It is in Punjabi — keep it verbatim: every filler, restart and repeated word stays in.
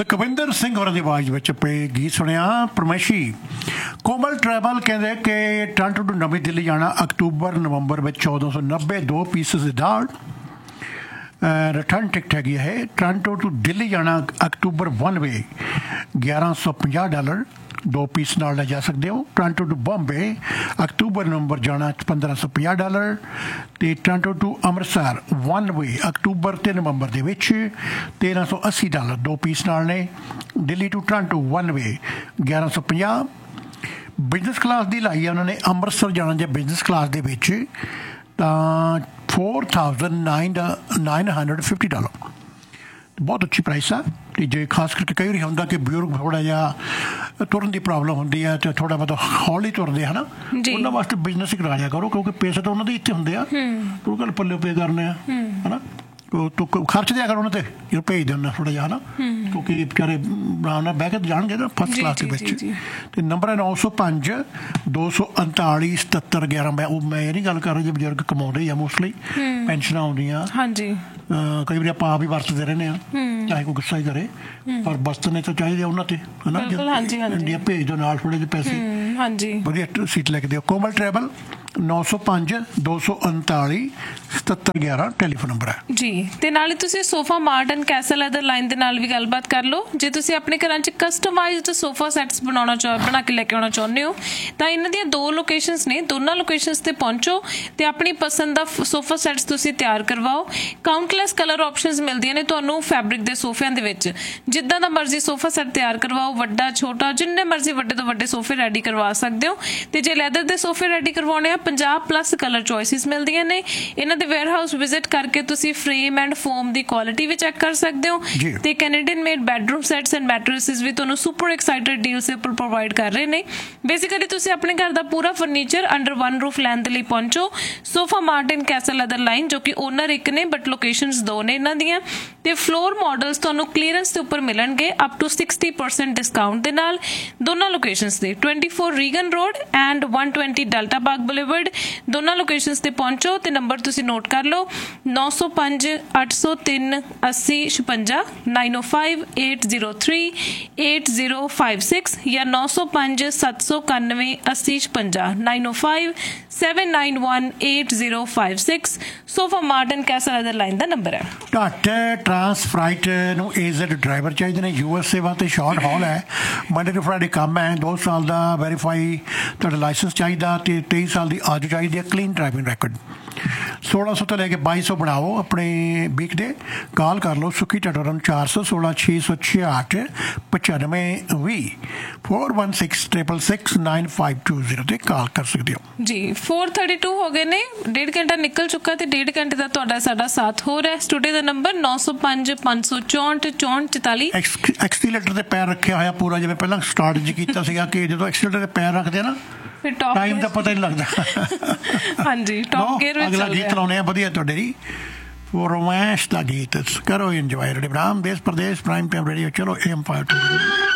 ਸੁਖਵਿੰਦਰ ਸਿੰਘ ਹੋਰਾਂ ਦੀ ਆਵਾਜ਼ ਵਿੱਚ ਪੇ ਗੀਤ ਸੁਣਿਆ ਪਰਮੇਸ਼ੀ। ਕੋਮਲ ਟਰੈਵਲ ਕਹਿੰਦੇ ਕਿ ਟੋਰਾਂਟੋ ਤੋਂ ਨਵੀਂ ਦਿੱਲੀ ਜਾਣਾ ਅਕਤੂਬਰ ਨਵੰਬਰ ਵਿੱਚ ਚੌਦਾਂ ਸੌ ਨੱਬੇ ਦੋ ਪੀਸਿਸ ਦੀ ਦਾਲ ਰਿਟਰਨ ਟਿਕਟ ਹੈਗੀ ਹੈ। ਟੋਰਾਂਟੋ ਤੋਂ ਦਿੱਲੀ ਜਾਣਾ ਅਕਤੂਬਰ ਵਨ ਵੇ ਗਿਆਰਾਂ ਸੌ ਪੰਜਾਹ ਡਾਲਰ ਦੋ ਪੀਸ ਨਾਲ ਲੈ ਜਾ ਸਕਦੇ ਹੋ। ਟੋਰਾਂਟੋ ਟੂ ਬੰਬੇ ਅਕਤੂਬਰ ਨਵੰਬਰ ਜਾਣਾ ਪੰਦਰਾਂ ਸੌ ਪੰਜਾਹ ਡਾਲਰ ਅਤੇ Toronto to Amritsar one way October ਅਤੇ ਨਵੰਬਰ ਦੇ ਵਿੱਚ ਤੇਰਾਂ ਸੌ ਅੱਸੀ ਡਾਲਰ ਦੋ ਪੀਸ ਨਾਲ ਨੇ। Delhi to Toronto one way ਗਿਆਰਾਂ ਸੌ ਪੰਜਾਹ। ਬਿਜ਼ਨਸ ਕਲਾਸ ਦੀ ਲਾਈ ਆ ਉਹਨਾਂ ਨੇ ਅੰਮ੍ਰਿਤਸਰ ਜਾਣਾ ਜੇ ਬਿਜ਼ਨਸ ਕਲਾਸ ਦੇ ਵਿੱਚ ਤਾਂ four thousand nine nine hundred fifty dollar ਬਹੁਤ ਅੱਛੀ ਪ੍ਰਾਈਸ ਆ। ਅਤੇ ਜੇ ਖਾਸ ਕਰਕੇ ਕਈ ਵਾਰੀ ਹੁੰਦਾ ਕਿ ਬਜ਼ੁਰਗ ਥੋੜ੍ਹਾ ਜਿਹਾ ਤੁਰਨ ਦੀ ਪ੍ਰੋਬਲਮ ਹੁੰਦੀ ਹੈ ਅਤੇ ਥੋੜ੍ਹਾ ਬਹੁਤ ਹੌਲੀ ਤੁਰਦੇ ਹੈ ਨਾ, ਉਹਨਾਂ ਵਾਸਤੇ ਬਿਜ਼ਨਸ ਹੀ ਕਰਾ ਲਿਆ ਕਰੋ ਕਿਉਂਕਿ ਪੈਸੇ ਤਾਂ ਉਹਨਾਂ ਦੇ ਇੱਥੇ ਹੁੰਦੇ ਆ, ਉਹ ਗੱਲ ਪੱਲੇ ਪੇ ਕਰਨੇ ਆ ਹੈ ਨਾ। ਤੂੰ ਖਰਚ ਦਿਆ ਕਰ ਉਹਨਾਂ 'ਤੇ ਜਦੋਂ ਭੇਜਦੇ ਹੁੰਦੇ ਥੋੜ੍ਹਾ ਜਿਹਾ ਹੈ ਨਾ, ਕਿਉਂਕਿ ਵਿਚਾਰੇ ਆਰਾਮ ਨਾਲ ਬਹਿ ਕੇ ਜਾਣਗੇ ਨਾ ਫਸਟ ਕਲਾਸ ਦੇ ਵਿੱਚ। ਅਤੇ ਨੰਬਰ ਹੈ ਨੌ ਸੌ ਪੰਜ ਦੋ ਸੌ ਉਨਤਾਲੀ ਸਤੱਤਰ ਗਿਆਰਾਂ। ਮੈਂ ਉਹ ਮੈਂ ਇਹ ਨਹੀਂ ਗੱਲ ਕਰ ਰਹੀ ਜੇ ਬਜ਼ੁਰਗ ਕਮਾਉਂਦੇ ਹੀ ਆ ਮੋਸਟਲੀ ਪੈਨਸ਼ਨਾਂ ਆਉਂਦੀਆਂ। ਹਾਂਜੀ ਕਈ ਵਾਰੀ ਆਪਾਂ ਆਪ ਹੀ ਵਰਤਦੇ ਰਹਿੰਦੇ ਹਾਂ ਚਾਹੇ ਕੋਈ ਗੁੱਸਾ ਹੀ ਕਰੇ, ਪਰ ਵਰਤਣੇ ਤਾਂ ਚਾਹੀਦੇ ਉਹਨਾਂ 'ਤੇ ਹੈ ਨਾ। ਇੰਡੀਆ ਭੇਜ ਦਿਓ ਨਾਲ ਥੋੜ੍ਹੇ ਜਿਹੇ ਪੈਸੇ, ਹਾਂਜੀ ਵਧੀਆ ਸੀਟ ਲੈ ਕੇ ਦਿਓ। ਕੋਮਲ ਟਰੈਵਲ ਨੌ ਸੌ ਪੰਜ ਦੋ ਸੌ ਉਨਤਾਲੀ ਸਤੱਤਰ ਗਿਆਰਾਂ ਟੈਲੀਫੋਨ ਨੰਬਰ ਹੈ ਜੀ। ਤੇ ਨਾਲੇ ਤੁਸੀਂ sofa mart and Castell leather line ਦੇ ਨਾਲ ਵੀ ਗੱਲਬਾਤ ਕਰ ਲਓ। ਜੇ ਤੁਸੀਂ ਆਪਣੇ ਘਰਾਂ 'ਚ ਕਸਟਮਾਈਜ਼ਡ ਸੋਫਾ ਸੈਟਸ ਬਣਾਉਣਾ ਚਾਹ ਬਣਾ ਕੇ ਲੈ ਕੇ ਆਉਣਾ ਚਾਹੁੰਦੇ ਹੋ ਤਾਂ ਇਹਨਾਂ ਦੀਆਂ ਦੋ ਲੋਕੇਸ਼ਨਸ ਨੇ, ਦੋਨਾਂ ਲੋਕੇਸ਼ਨਸ 'ਤੇ ਪਹੁੰਚੋ ਅਤੇ ਆਪਣੀ ਪਸੰਦ ਦਾ ਸੋਫਾ ਸੈਟਸ ਤੁਸੀਂ ਤਿਆਰ ਕਰਵਾਓ। ਕਾਊਂਟਲੈਸ ਕਲਰ ਆਪਸ਼ਨਸ ਮਿਲਦੀਆਂ ਨੇ ਤੁਹਾਨੂੰ ਫੈਬਰਿਕ ਦੇ ਸੋਫਿਆਂ ਦੇ ਵਿੱਚ। ਜਿੱਦਾਂ ਦਾ ਮਰਜ਼ੀ ਸੋਫਾ ਸੈਟ ਤਿਆਰ ਕਰਵਾਓ, ਵੱਡਾ ਛੋਟਾ ਜਿੰਨੇ ਮਰਜ਼ੀ ਵੱਡੇ ਤੋਂ ਵੱਡੇ ਸੋਫੇ ਰੈਡੀ ਕਰਵਾ ਸਕਦੇ ਹੋ। ਅਤੇ ਜੇ ਲੈਦਰ ਦੇ ਸੋਫੇ ਰੈਡੀ ਕਰਵਾਉਣੇ ਆ ਪੰਜਾਹ ਪਲੱਸ ਕਲਰ ਚੋਇਸਿਸ ਮਿਲਦੀਆਂ ਨੇ। ਇਹਨਾਂ ਦੇ ਵੇਅਰ ਹਾਊਸ ਵਿਜ਼ਿਟ ਕਰਕੇ ਤੁਸੀਂ frame and form the quality we check ਕਰ ਸਕਦੇ ਹੋ। ਤੇ Canadian made bedroom sets and ਮੈਟਰਸਿਸ ਵੀ ਤੁਹਾਨੂੰ ਸੁਪਰ ਐਕਸਾਈਟਡ ਡੀਲਸ ਦੇ ਉੱਪਰ ਪ੍ਰੋਵਾਈਡ ਕਰ ਰਹੇ ਨੇ। ਬੇਸਿਕਲੀ ਤੁਸੀਂ ਆਪਣੇ ਘਰ ਦਾ ਪੂਰਾ ਫਰਨੀਚਰ ਅੰਡਰ ਵਨ ਰੂਫ ਲੈਣ ਦੇ ਲਈ ਪਹੁੰਚੋ। Sofa mart and Castell leather line, ਜੋ ਕਿ ਓਨਰ ਇੱਕ ਨੇ ਬਟ ਲੋਕੇਸ਼ਨਸ ਦੋ ਨੇ ਇਹਨਾਂ ਦੀਆਂ। ਤੇ ਫਲੋਰ ਮਾਡਲਸ ਤੁਹਾਨੂੰ ਕਲੀਅਰੈਂਸ ਦੇ ਉੱਪਰ ਮਿਲਣਗੇ up two sixty percent discount ਦੇ ਨਾਲ ਦੋਨਾਂ ਲੋਕੇਸ਼ਨਸ ਦੇ twenty four Reagan road and one twenty delta Bagh boulevard ਦੋਨਾਂ ਲੋਕੇਸ਼ਨਸ 'ਤੇ ਪਹੁੰਚੋ। ਤੇ ਨੰਬਰ ਤੁਸੀਂ ਨੋਟ ਕਰ ਲਓ ਨੌ ਸੌ ਪੰਜ ਅੱਠ ਸੌ ਤਿੰਨ ਅੱਸੀ ਛਪੰਜਾ ਨਾਈਨ ਓ five eight zero three eight zero five six ਜਾਂ ਨੌ ਸੌ ਪੰਜ ਸੱਤ ਸੌ ਇਕਾਨਵੇਂ ਅੱਸੀ ਛਪੰਜਾ nine O five seven nine one eight zero five six sofa mart and Castell leather line the number ਹੈ। ਘੱਟ ਟਰਾਂਸਫਰਾਈਟ ਨੂੰ ਏਜ਼ਡ ਡਰਾਈਵਰ ਚਾਹੀਦੇ ਨੇ। ਯੂ ਐਸ ਏ ਵਾਸਤੇ ਸ਼ਾਰਟ ਹੌਲ ਹੈ, ਮੰਡੇ ਟੂ ਫਰਾਈਡੇ ਕੰਮ ਹੈ। ਦੋ ਸਾਲ ਦਾ ਵੈਰੀਫਾਈ ਤੁਹਾਡਾ ਲਾਇਸੈਂਸ ਚਾਹੀਦਾ ਅਤੇ ਤੇਈ ਸਾਲ ਦੀ ਆਜੋ ਚਾਹੀਦੀ ਹੈ। Clean driving ਰੈਕਡ। ਸੋਲਾਂ ਸੌ ਤੋਂ ਲੈ ਕੇ ਬਾਈ ਸੌ ਬਣਾਓ ਆਪਣੇ ਵੀਕ ਡੇ। ਕਾਲ ਕਰ ਲਓ ਸੁੱਖੀ ਟਟੋਰਨ ਚਾਰ ਸੌ ਸੋਲਾਂ ਛੇ ਸੌ ਛਿਆਹਠ ਪਚਾਨਵੇਂ ਵੀਹ four one six triple six nine five two zero 'ਤੇ ਕਾਲ ਕਰ ਸਕਦੇ ਹੋ ਜੀ। ਫੋਰ ਥਰਟੀ ਟੂ ਹੋ ਗਏ ਨੇ, ਡੇਢ ਘੰਟਾ ਨਿਕਲ ਚੁੱਕਾ ਅਤੇ ਡੇਢ ਘੰਟੇ ਦਾ ਤੁਹਾਡਾ ਸਾਡਾ ਸਾਥ ਹੋ ਰਿਹਾ। ਸਟੂਡੀਓ ਦਾ ਨੰਬਰ ਨੌ ਸੌ ਪੰਜ ਪੰਜ ਸੌ ਚੌਂਹਠ ਚੌਂਹਠ ਚੁਤਾਲੀ। ਐਕਸੀਲੇਟਰ 'ਤੇ ਪੈਰ ਰੱਖਿਆ ਹੋਇਆ ਪੂਰਾ, ਜਿਵੇਂ ਪਹਿਲਾਂ ਸਟਾਰਟ ਜੀ ਕੀਤਾ ਸੀਗਾ ਕਿ ਜਦੋਂ ਐਕਸੀਲੇਟਰ 'ਤੇ ਪੈਰ ਰੱਖਦੇ ਆ ਨਾ ਟਾਈਮ ਦਾ ਪਤਾ ਹੀ ਨਹੀਂ ਲੱਗਦਾ। ਹਾਂਜੀ ਟੌਪ ਗੇਅਰ ਵਿੱਚ ਅਗਲਾ ਗੀਤ ਲਾਉਂਦੇ ਆ ਵਧੀਆ ਤੁਹਾਡੇ ਲਈ ਰੋਮਾਂਸ ਦਾ ਗੀਤ ਕਰੋ ਇੰਜੋਏ। ਰੇਡੀਓ ਬ੍ਰਾਹਮ ਦੇਸ਼ ਪ੍ਰਦੇਸ਼ ਪ੍ਰਾਈਮ ਟਾਈਮ ਰੇਡੀਓ। ਚਲੋ ਏਮ ਫਾਈਵ ਟੂ